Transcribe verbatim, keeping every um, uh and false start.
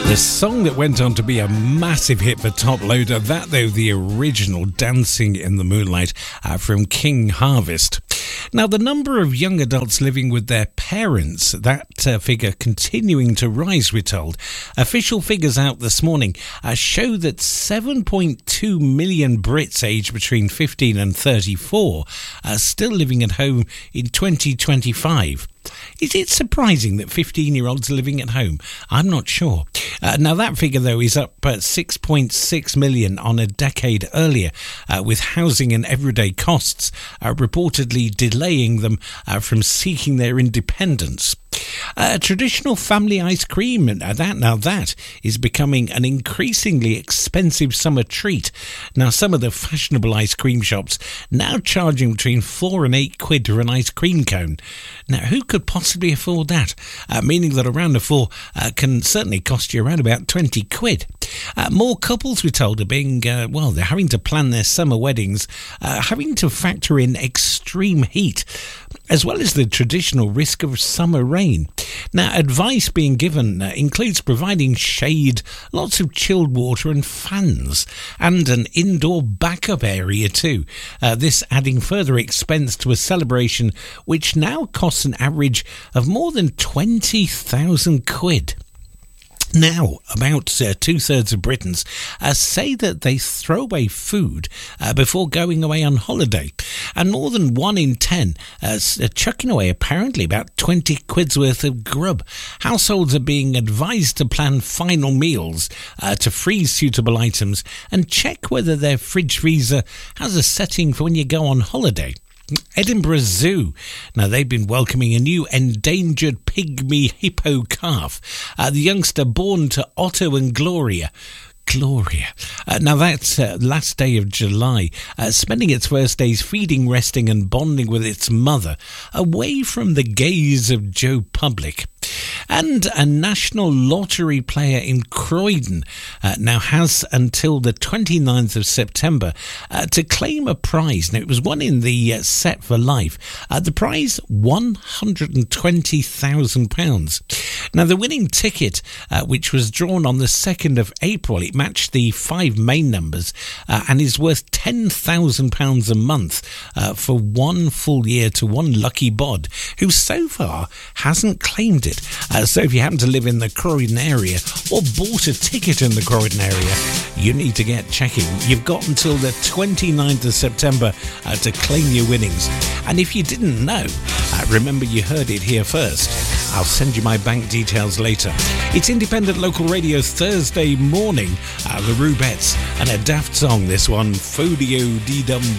The song that went on to be a massive hit for Top Loader, that though the original Dancing in the Moonlight uh, from King Harvest. Now, the number of young adults living with their parents, that uh, figure continuing to rise, we're told. Official figures out this morning uh, show that seven point two million Brits aged between fifteen and thirty-four are still living at home in twenty twenty-five. Is it surprising that fifteen-year-olds are living at home? I'm not sure. Uh, now, that figure, though, is up at six point six million on a decade earlier, uh, with housing and everyday costs uh, reportedly delaying them uh, from seeking their independence. Uh, traditional family ice cream, uh, that now that is becoming an increasingly expensive summer treat. Now, some of the fashionable ice cream shops now charging between four and eight quid for an ice cream cone. Now, who could possibly afford that? Uh, meaning that a round of four uh, can certainly cost you around about twenty quid. Uh, more couples, we're told, are being, uh, well, they're having to plan their summer weddings, uh, having to factor in extreme heat, as well as the traditional risk of summer rain. Now, advice being given uh, includes providing shade, lots of chilled water and fans, and an indoor backup area too. Uh, this adding further expense to a celebration which now costs an average of more than twenty thousand quid. Now, about uh, two-thirds of Britons uh, say that they throw away food uh, before going away on holiday. And more than one in ten uh, are chucking away apparently about twenty quid's worth of grub. Households are being advised to plan final meals, uh, to freeze suitable items and check whether their fridge freezer has a setting for when you go on holiday. Edinburgh Zoo. Now, they've been welcoming a new endangered pygmy hippo calf, uh, the youngster born to Otto and Gloria. Gloria. Uh, now, that's uh, last day of July, uh, spending its first days feeding, resting and bonding with its mother, away from the gaze of Joe Public. And a national lottery player in Croydon uh, now has until the twenty-ninth of September uh, to claim a prize. Now, it was won in the uh, Set for Life. Uh, the prize, one hundred twenty thousand pounds. Now, the winning ticket, uh, which was drawn on the second of April, it matched the five main numbers uh, and is worth ten thousand pounds a month uh, for one full year to one lucky bod, who so far hasn't claimed it. Uh, so if you happen to live in the Croydon area or bought a ticket in the Croydon area, you need to get checking. You've got until the twenty-ninth of September uh, to claim your winnings. And if you didn't know, uh, remember you heard it here first. I'll send you my bank details later. It's Independent Local Radio Thursday morning. Uh, the Rubettes and a daft song, this one, Fodio Dee Dum